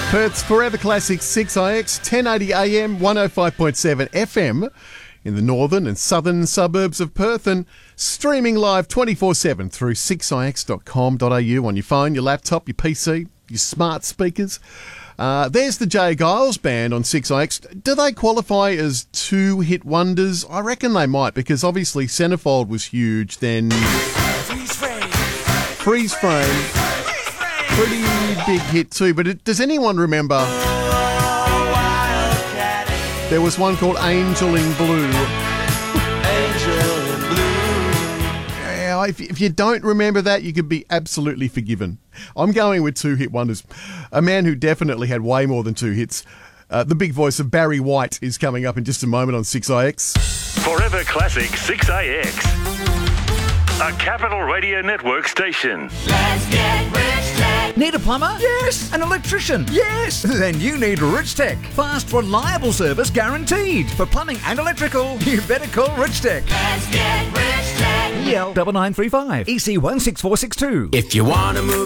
Perth's Forever Classic 6IX, 1080 AM, 105.7 FM in the northern and southern suburbs of Perth, and streaming live 24/7 through 6ix.com.au on your phone, your laptop, your PC, your smart speakers. There's the Jay Giles Band on 6ix. Do they qualify as two-hit wonders? I reckon they might, because obviously Centerfold was huge, then Freeze Frame. Pretty big hit too, but does anyone remember? There was one called Angel in Blue. Angel in Blue. Yeah, if you don't remember that, you could be absolutely forgiven. I'm going with two-hit wonders. A man who definitely had way more than two hits. The big voice of Barry White is coming up in just a moment on 6ix. Forever Classic 6ix. A Capital Radio Network station. Let's get Rich Tech. Need a plumber? Yes. An electrician? Yes. Then you need Rich Tech. Fast, reliable service guaranteed. For plumbing and electrical, you better call Rich Tech. Let's get Rich Tech. EL 9935 EC 16462. If you want to move